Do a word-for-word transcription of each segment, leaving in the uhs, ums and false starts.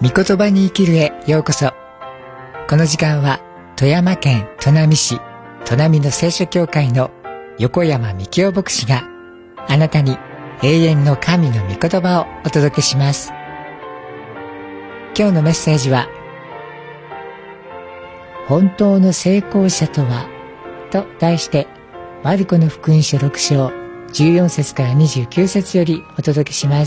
御言葉に生きるへようこそ。この時間は富山県砺波市砺波の聖書教会の横山幹夫牧師があなたに永遠の神の御言葉をお届けします。今日のメッセージは、本当の成功者とはと題して、マルコの福音書ろく章じゅうよん節からにじゅうきゅう節よりお届けします。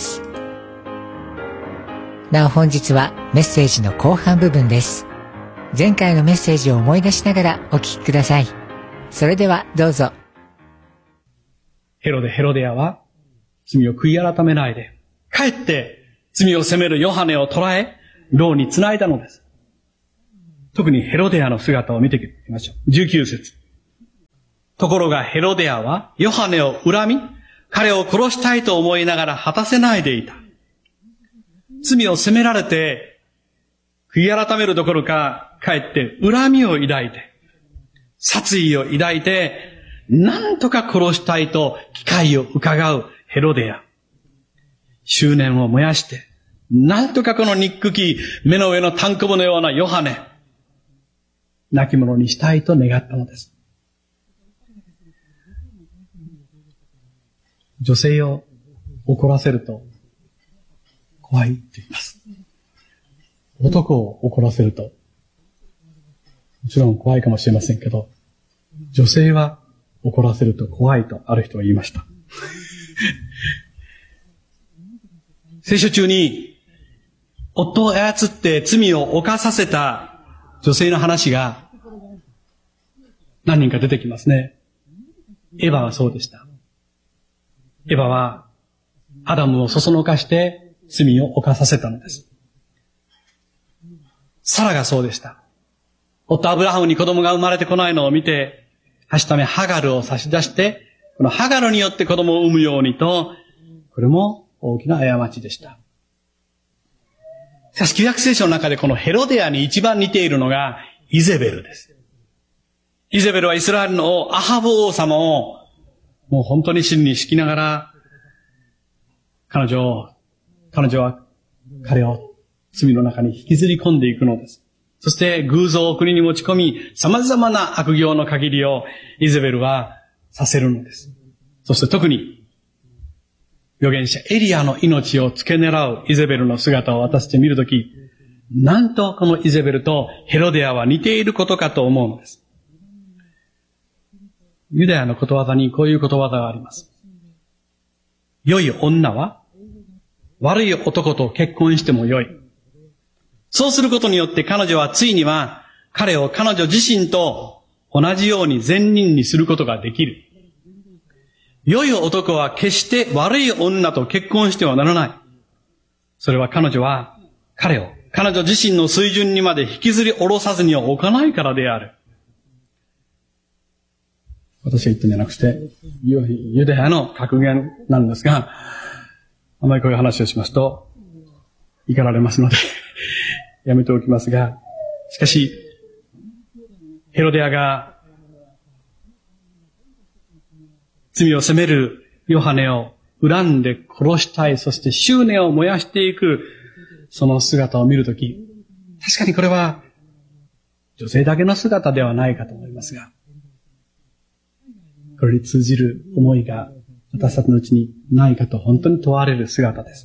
なお本日はメッセージの後半部分です。前回のメッセージを思い出しながらお聞きください。それではどうぞ。 ヘロデ・ヘロデアは罪を悔い改めないで、かえって罪を責めるヨハネを捕らえ、牢につないだのです。特にヘロデアの姿を見てみましょう。じゅうきゅう節。ところがヘロデアはヨハネを恨み、彼を殺したいと思いながら果たせないでいた。罪を責められて、悔い改めるどころか、かえって恨みを抱いて、殺意を抱いて、何とか殺したいと機会を伺うヘロデア。執念を燃やして、何とかこの憎き目の上のタンコブのようなヨハネ、亡き者にしたいと願ったのです。女性を怒らせると怖いって言います。男を怒らせると、もちろん怖いかもしれませんけど、女性は怒らせると怖いとある人は言いました。聖書中に夫を操って罪を犯させた女性の話が何人か出てきますね。エヴァはそうでした。エヴァはアダムをそそのかして罪を犯させたのです。サラがそうでした。夫アブラハムに子供が生まれてこないのを見て、はしためハガルを差し出して、このハガルによって子供を産むようにと、これも大きな過ちでした。しかし旧約聖書の中でこのヘロデアに一番似ているのがイゼベルです。イゼベルはイスラエルの王アハブ王様をもう本当に真に敷きながら、彼女を、彼女は彼を罪の中に引きずり込んでいくのです。そして偶像を国に持ち込み、様々な悪行の限りをイゼベルはさせるのです。そして特に預言者エリアの命を付け狙うイゼベルの姿を私で見るとき、なんとこのイゼベルとヘロデアは似ていることかと思うのです。ユダヤのことわざにこういうことわざがあります。良い女は悪い男と結婚しても良い。そうすることによって彼女はついには彼を彼女自身と同じように善人にすることができる。良い男は決して悪い女と結婚してはならない。それは彼女は彼を彼女自身の水準にまで引きずり下ろさずには置かないからである。私が言ったんじゃなくて、ユダヤの格言なんですが、あまりこういう話をしますと怒られますのでやめておきますが、しかしヘロデアが罪を責めるヨハネを恨んで殺したい、そして執念を燃やしていくその姿を見るとき、確かにこれは女性だけの姿ではないかと思いますが、これに通じる思いが私たちのうちにないかと本当に問われる姿です。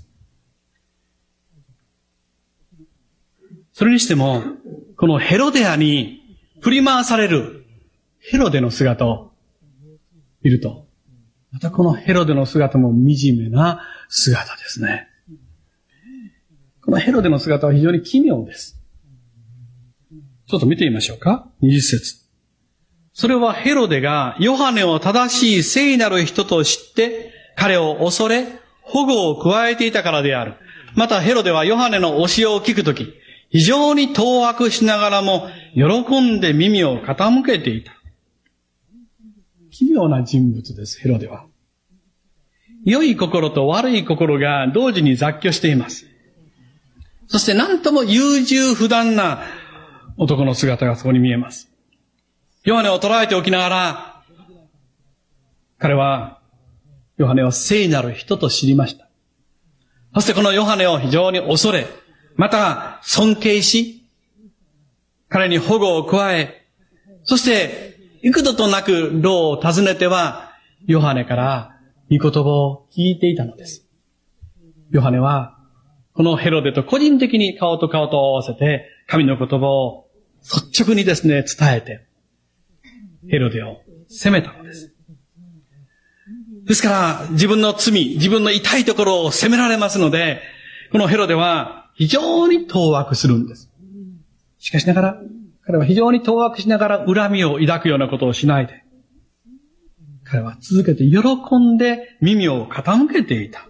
それにしても、このヘロデアに振り回されるヘロデの姿を見ると、またこのヘロデの姿も惨めな姿ですね。このヘロデの姿は非常に奇妙です。ちょっと見てみましょうか。にじゅっ節。それはヘロデがヨハネを正しい聖なる人と知って、彼を恐れ、保護を加えていたからである。またヘロデはヨハネの教えを聞くとき、非常に当惑しながらも、喜んで耳を傾けていた。奇妙な人物です、ヘロデは。良い心と悪い心が同時に雑居しています。そして何とも優柔不断な男の姿がそこに見えます。ヨハネを捉えておきながら、彼はヨハネを聖なる人と知りました。そしてこのヨハネを非常に恐れ、 また尊敬し、彼に保護を加え、そして幾度となく牢を訪ねては、ヨハネから御言葉を聞いていたのです。ヨハネは、このヘロデと個人的に顔と顔と合わせて、神の言葉を率直にですね、伝えて、ヘロデを責めたのです。ですから、自分の罪、自分の痛いところを責められますので、このヘロデは非常に当惑するんです。しかしながら、彼は非常に当惑しながら恨みを抱くようなことをしないで、彼は続けて喜んで耳を傾けていた。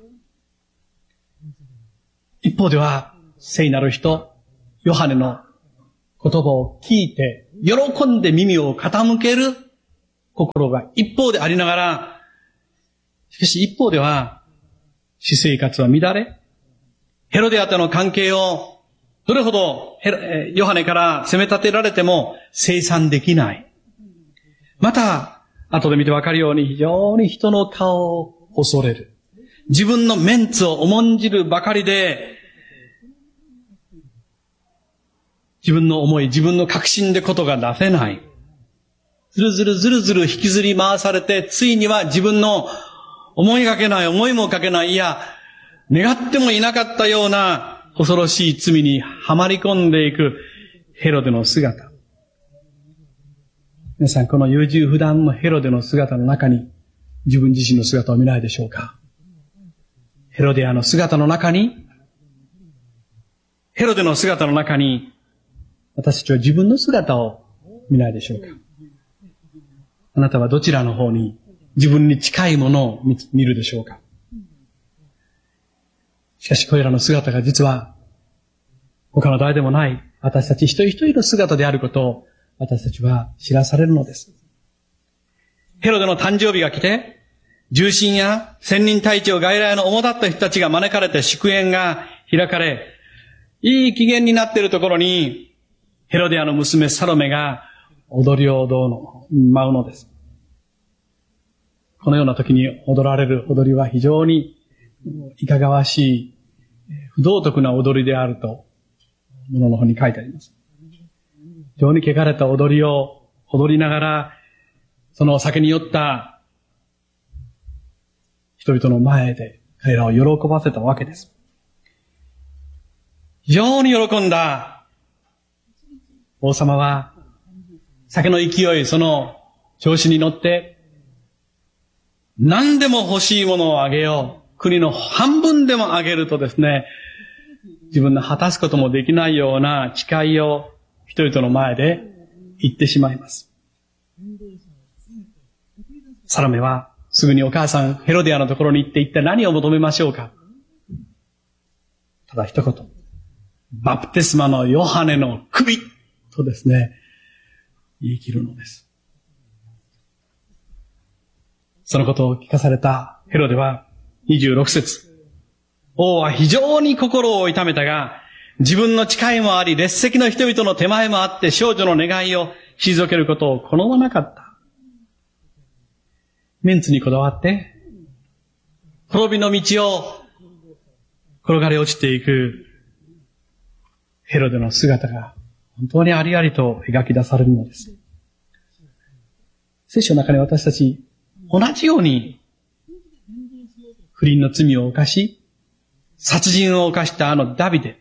一方では、聖なる人、ヨハネの言葉を聞いて、喜んで耳を傾ける心が一方でありながら、しかし一方では、私生活は乱れ、ヘロデアとの関係を、どれほどヨハネから責め立てられても清算できない。また、後で見てわかるように非常に人の顔を恐れる。自分のメンツを重んじるばかりで、自分の思い、自分の確信でことが出せない。ずるずるずるずる引きずり回されて、ついには自分の思いがけない、思いもかけない、いや、願ってもいなかったような恐ろしい罪にはまり込んでいくヘロデの姿。皆さん、この優柔不断のヘロデの姿の中に自分自身の姿を見ないでしょうか。ヘロデアの姿の中に、ヘロデの姿の中に、私たちは自分の姿を見ないでしょうか。あなたはどちらの方に自分に近いものを見るでしょうか。しかしこれらの姿が実は他の誰でもない私たち一人一人の姿であることを私たちは知らされるのです。ヘロデの誕生日が来て、重臣や千人隊長外来の主だった人たちが招かれて祝宴が開かれ、いい機嫌になっているところに、ヘロデアの娘サロメが踊りを踊うの、舞うのです。このような時に踊られる踊りは非常にいかがわしい、不道徳な踊りであると、ものの方に書いてあります。非常に汚れた踊りを踊りながら、その酒に酔った人々の前で彼らを喜ばせたわけです。非常に喜んだ王様は、酒の勢い、その調子に乗って、何でも欲しいものをあげよう。国の半分でもあげるとですね、自分の果たすこともできないような誓いを人々の前で言ってしまいます。サロメはすぐにお母さんヘロデアのところに行って一体何を求めましょうか。ただ一言、バプテスマのヨハネの首とですね、言い切るのです。そのことを聞かされたヘロデはにじゅうろく節。王は非常に心を痛めたが、自分の誓いもあり、列席の人々の手前もあって少女の願いを退けることを好まなかった。メンツにこだわって、滅びの道を転がり落ちていくヘロデの姿が本当にありありと描き出されるのです。聖書の中に私たち同じように不倫の罪を犯し、殺人を犯したあのダビデ。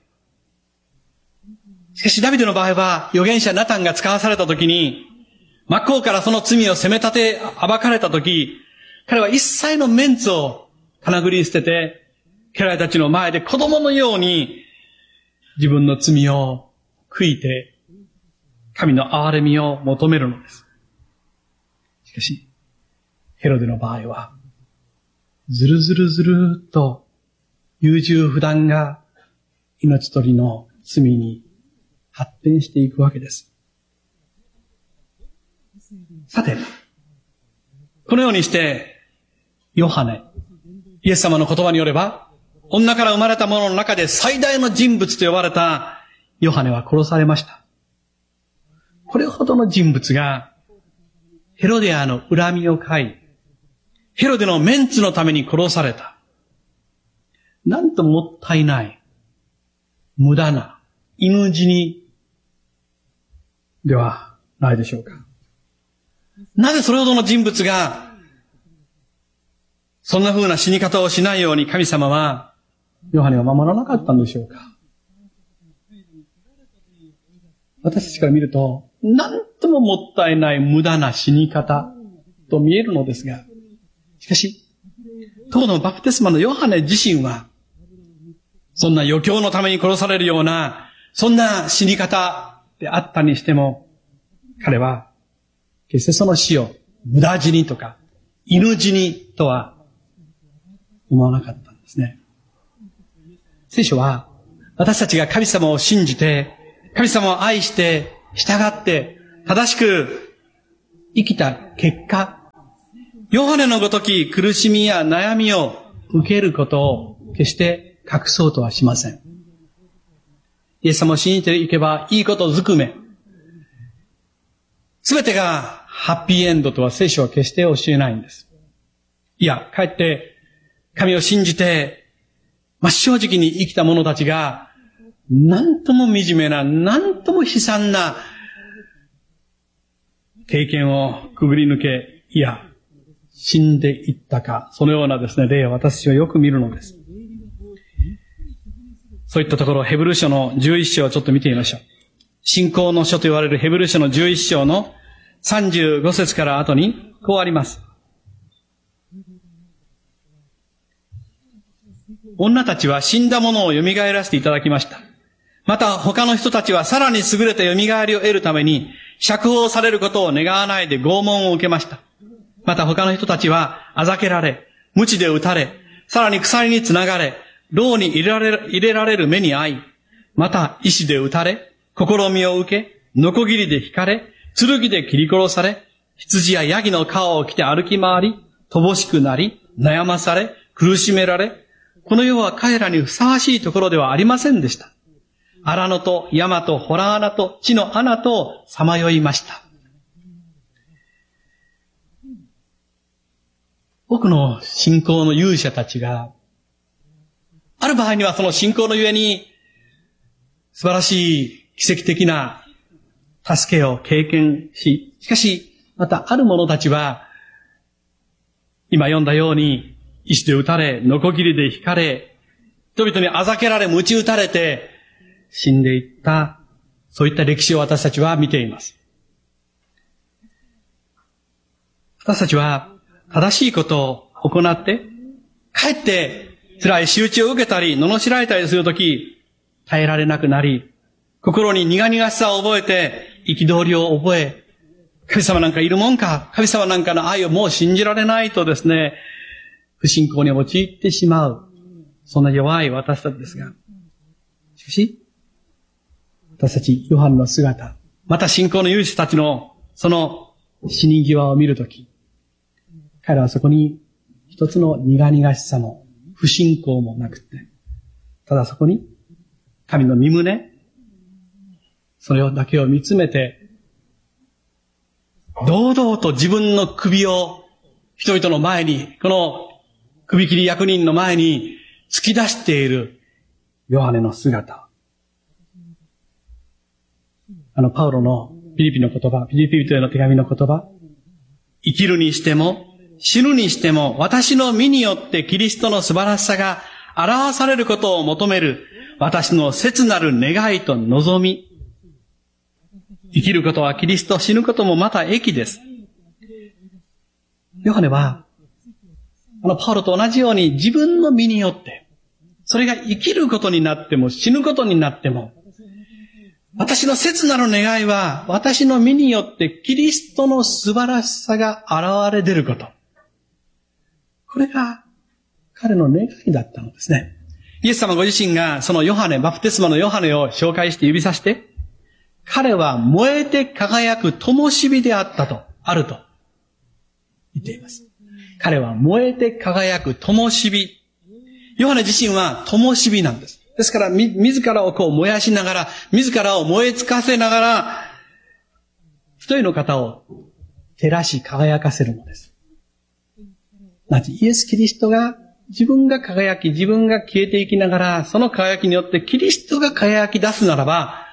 しかしダビデの場合は預言者ナタンが使わされたときに、真っ向からその罪を責め立て暴かれたとき、彼は一切のメンツをかなぐり捨てて、家来たちの前で子供のように自分の罪を悔いて、神の憐れみを求めるのです。しかし、ヘロデの場合は、ずるずるずるっと優柔不断が命取りの罪に発展していくわけです。さて、このようにして、ヨハネ、イエス様の言葉によれば、女から生まれた者の中で最大の人物と呼ばれたヨハネは殺されました。これほどの人物が、ヘロデアの恨みを買い、ヘロデのメンツのために殺された。なんともったいない。 無駄な犬死にではないでしょうか。なぜそれほどの人物がそんな風な死に方をしないように神様はヨハネを守らなかったんでしょうか。私たちから見ると、なんとももったいない無駄な死に方と見えるのですが、しかし、当のバプテスマのヨハネ自身は、そんな余興のために殺されるような、そんな死に方であったにしても、彼は、決してその死を無駄死にとか、犬死にとは思わなかったんですね。聖書は、私たちが神様を信じて、神様を愛して、従って、正しく生きた結果、ヨハネのごとき苦しみや悩みを受けることを決して隠そうとはしません。イエス様を信じていけばいいことずくめ。すべてがハッピーエンドとは聖書は決して教えないんです。いや、かえって神を信じて真っ正直に生きた者たちがなんとも惨めな、なんとも悲惨な経験をくぐり抜け、いや、死んでいったか、そのようなですね、例を私はよく見るのです。そういったところ、ヘブル書のじゅういっ章をちょっと見てみましょう。信仰の書と言われるヘブル書のじゅういっ章のさんじゅうご節から後に、こうあります。女たちは死んだものを蘇らせていただきました。また他の人たちはさらに優れた蘇りを得るために、釈放されることを願わないで拷問を受けました。また他の人たちはあざけられ、鞭で打たれ、さらに鎖につながれ、牢に入れられる、入れられる目に遭い、また石で打たれ、試みを受け、ノコギリで引かれ、剣で切り殺され、羊やヤギの皮を着て歩き回り、乏しくなり、悩まされ、苦しめられ、この世は彼らにふさわしいところではありませんでした。荒野と山と洞穴と地の穴とさまよいました。多くの信仰の勇者たちが、ある場合にはその信仰のゆえに、素晴らしい奇跡的な助けを経験し、しかし、またある者たちは、今読んだように、石で撃たれ、ノコギリで引かれ、人々にあざけられ、鞭打たれて、死んでいった、そういった歴史を私たちは見ています。私たちは、正しいことを行って、かえって辛い仕打ちを受けたり、罵られたりするとき、耐えられなくなり、心に苦々しさを覚えて、憤りを覚え、神様なんかいるもんか、神様なんかの愛をもう信じられないとですね、不信仰に陥ってしまう。そんな弱い私たちですが。しかし、私たち、ヨハネの姿、また信仰の勇士たちの、その死に際を見るとき、彼らはそこに一つの苦々しさも、不信仰もなくて、ただそこに、神の御胸、それだけを見つめて、堂々と自分の首を人々の前に、この首切り役人の前に突き出しているヨハネの姿。あのパウロのピリピの言葉、ピリピ人への手紙の言葉、生きるにしても死ぬにしても私の身によってキリストの素晴らしさが表されることを求める私の切なる願いと望み。生きることはキリスト、死ぬこともまた益です。ヨハネは、あのパウロと同じように自分の身によって、それが生きることになっても死ぬことになっても、私の切なる願いは、私の身によってキリストの素晴らしさが現れ出ること。これが彼の願いだったのですね。イエス様ご自身がそのヨハネ、バプテスマのヨハネを紹介して指さして、彼は燃えて輝く灯火であったと、あると言っています。彼は燃えて輝く灯火。ヨハネ自身は灯火なんです。ですから、自らをこう燃やしながら、自らを燃え尽かせながら、一人の方を照らし輝かせるのです。なぜイエス・キリストが自分が輝き、自分が消えていきながら、その輝きによってキリストが輝き出すならば、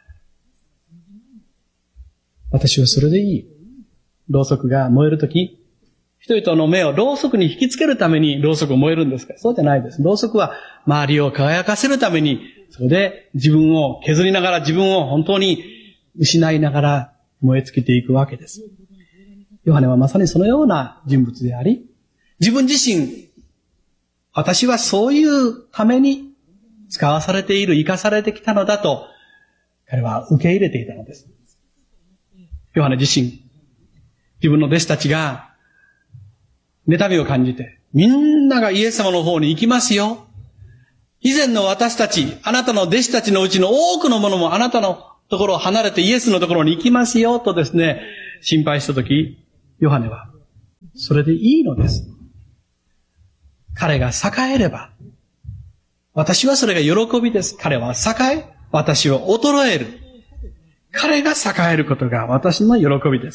私はそれでいい。ろうそくが燃えるとき、人々の目をろうそくに引きつけるためにろうそくを燃えるんですか？そうじゃないです。ろうそくは周りを輝かせるために、そこで自分を削りながら、自分を本当に失いながら燃え尽きていくわけです。ヨハネはまさにそのような人物であり、自分自身、私はそういうために使わされている、生かされてきたのだと、彼は受け入れていたのです。ヨハネ自身、自分の弟子たちが、妬みを感じて、みんながイエス様の方に行きますよ。以前の私たち、あなたの弟子たちのうちの多くの者もあなたのところを離れてイエスのところに行きますよ、とですね、心配したとき、ヨハネは、それでいいのです。彼が栄えれば、私はそれが喜びです。彼は栄え、私は衰える。彼が栄えることが私の喜びです。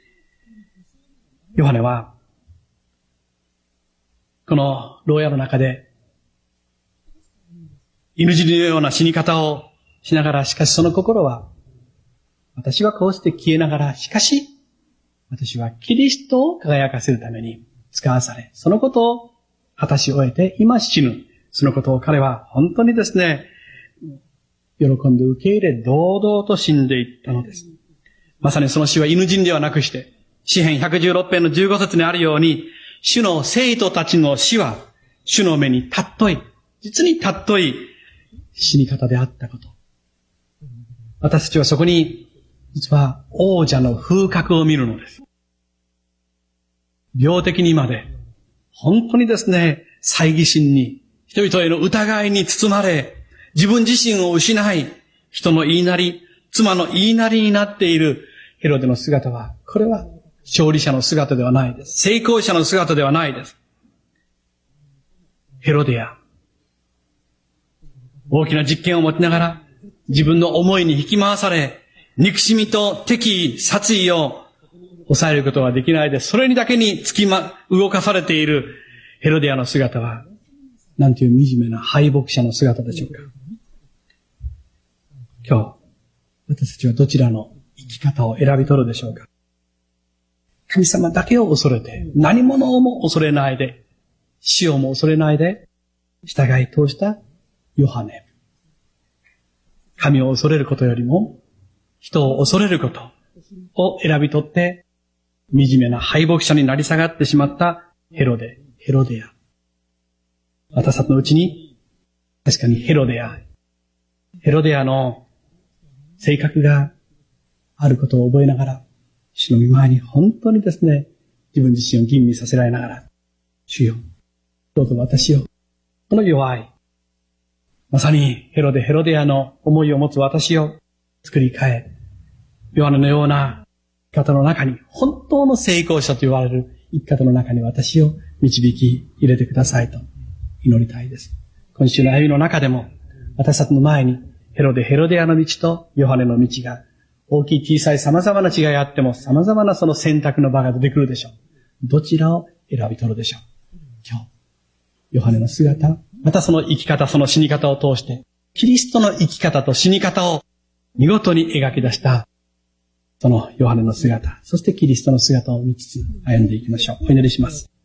ヨハネは、この牢屋の中で、犬死にのような死に方をしながら、しかしその心は、私はこうして消えながら、しかし、私はキリストを輝かせるために使わされ、そのことを果たし終えて、今死ぬ。そのことを彼は本当にですね、喜んで受け入れ、堂々と死んでいったのです。まさにその死は犬死にではなくして、詩編ひゃくじゅうろく編のじゅうご節にあるように、主の生徒たちの死は、主の目に尊い、実に尊い死に方であったこと。私たちはそこに、実は王者の風格を見るのです。病的にまで、本当にですね、猜疑心に、人々への疑いに包まれ、自分自身を失い、人の言いなり、妻の言いなりになっているヘロデの姿は、これは勝利者の姿ではないです。成功者の姿ではないです。ヘロデア、大きな実験を持ちながら、自分の思いに引き回され、憎しみと敵意、殺意を抑えることはできないです。それにだけにつきま、動かされているヘロデアの姿は、なんていう惨めな敗北者の姿でしょうか。今日、私たちはどちらの生き方を選び取るでしょうか。神様だけを恐れて、何者も恐れないで、死をも恐れないで、従い通したヨハネ。神を恐れることよりも、人を恐れることを選び取って、惨めな敗北者になり下がってしまったヘロデ、ヘロデア。私たちのうちに、確かにヘロデア、ヘロデアの性格があることを覚えながら、主の御前に本当にですね、自分自身を吟味させられながら、主よ、どうぞ私を、この弱い、まさにヘロデ、ヘロデアの思いを持つ私を作り変え、ヨハネのような生き方の中に、本当の成功者と言われる生き方の中に私を導き入れてくださいと祈りたいです。今週の歩みの中でも、私たちの前にヘロデ、ヘロデアの道とヨハネの道が、大きい小さい様々な違いがあっても、様々なその選択の場が出てくるでしょう。どちらを選び取るでしょう。今日、ヨハネの姿、またその生き方、その死に方を通して、キリストの生き方と死に方を見事に描き出した、そのヨハネの姿、そしてキリストの姿を見つつ歩んでいきましょう。お祈りします。